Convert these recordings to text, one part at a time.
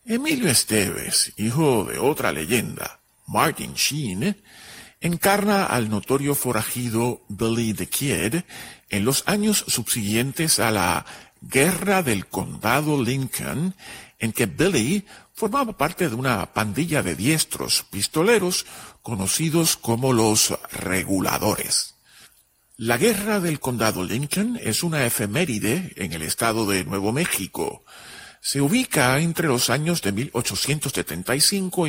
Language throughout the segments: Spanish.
Emilio Estevez, hijo de otra leyenda, Martin Sheen, encarna al notorio forajido Billy the Kid en los años subsiguientes a la Guerra del Condado Lincoln, en que Billy formaba parte de una pandilla de diestros pistoleros conocidos como los Reguladores. La Guerra del Condado Lincoln es una efeméride en el estado de Nuevo México. Se ubica entre los años de 1875 y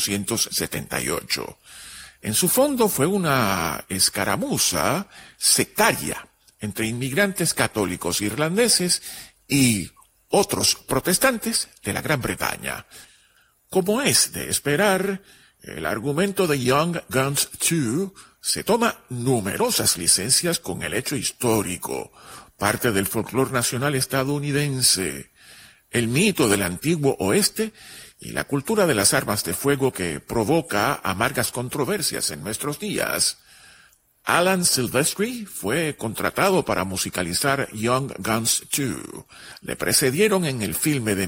1878. En su fondo fue una escaramuza sectaria entre inmigrantes católicos irlandeses y otros protestantes de la Gran Bretaña. Como es de esperar, el argumento de Young Guns 2 se toma numerosas licencias con el hecho histórico, parte del folclore nacional estadounidense, el mito del antiguo oeste y la cultura de las armas de fuego que provoca amargas controversias en nuestros días. Alan Silvestri fue contratado para musicalizar Young Guns 2. Le precedieron en el filme de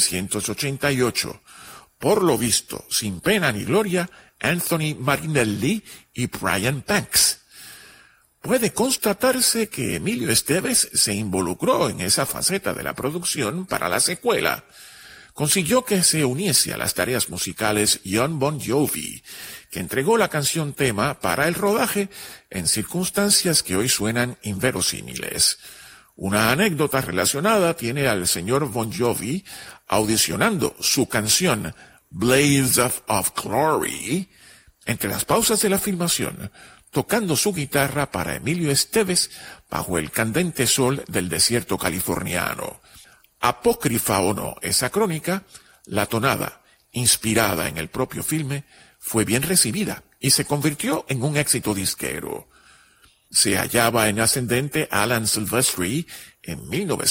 1988. Por lo visto, sin pena ni gloria, Anthony Marinelli y Brian Banks. Puede constatarse que Emilio Estevez se involucró en esa faceta de la producción para la secuela. Consiguió que se uniese a las tareas musicales Jon Bon Jovi, que entregó la canción tema para el rodaje en circunstancias que hoy suenan inverosímiles. Una anécdota relacionada tiene al señor Bon Jovi audicionando su canción Blaze of Glory entre las pausas de la filmación, tocando su guitarra para Emilio Estevez bajo el candente sol del desierto californiano. Apócrifa o no esa crónica, la tonada, inspirada en el propio filme, fue bien recibida y se convirtió en un éxito disquero. Se hallaba en ascendente Alan Silvestri en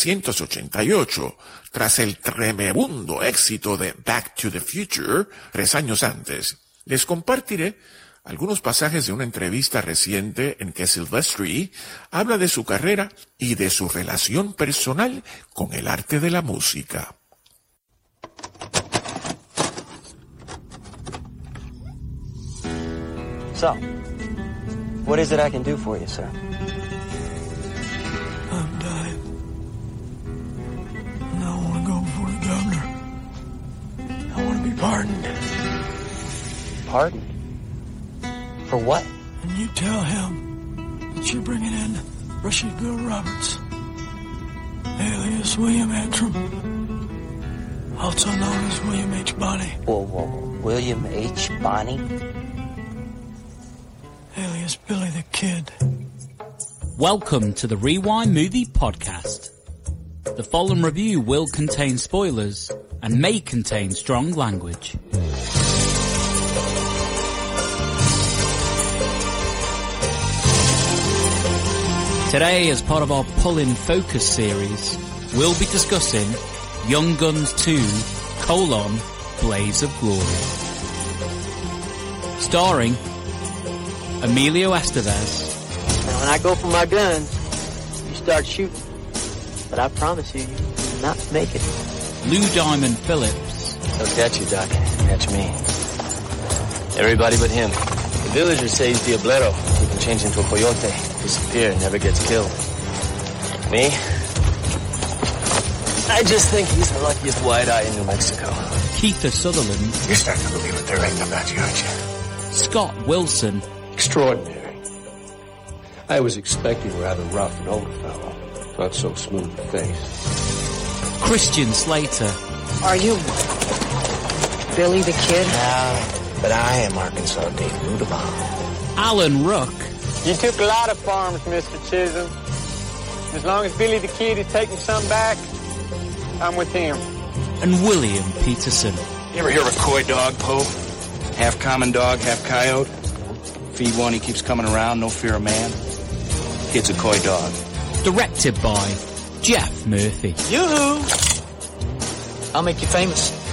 1988, tras el tremebundo éxito de Back to the Future 3 años antes. Les compartiré algunos pasajes de una entrevista reciente en que Silvestri habla de su carrera y de su relación personal con el arte de la música. So, what is it I can do for you, sir? I'm dying. And I want to go before the governor. I want to be pardoned. Pardoned? For what? And you tell him that you're bringing in Rashid Bill Roberts, alias William Antrim, also known as William H. Bonney. Whoa. William H. Bonney? Alias Billy the Kid. Welcome to the Rewind Movie Podcast. The following review will contain spoilers and may contain strong language. Today, as part of our Pull-In Focus series, we'll be discussing Young Guns 2, Blaze of Glory. Starring Emilio Estevez. Now, when I go for my guns, you start shooting. But I promise you, you will not make it. Lou Diamond Phillips. Look, that's you, Doc. That's me. Everybody but him. The villagers say he's Diablero. He can change into a coyote, disappear, and never gets killed. Me? I just think he's the luckiest white eye in New Mexico. Kiefer Sutherland. You're starting to believe what they're writing about you, aren't you? Scott Wilson. Extraordinary. I was expecting a rather rough and older fellow. Not so smooth of face. Christian Slater. Are you Billy the Kid? No, but I am Arkansas Dave Rudabaugh. Alan Ruck. You took a lot of farms, Mr. Chisholm. As long as Billy the Kid is taking some back, I'm with him. And William Peterson. You ever hear of a coy dog, Poe? Half common dog, half coyote. Feed one, he keeps coming around, no fear of man. Kid's a coy dog. Directed by Jeff Murphy. Yoo-hoo! I'll make you famous.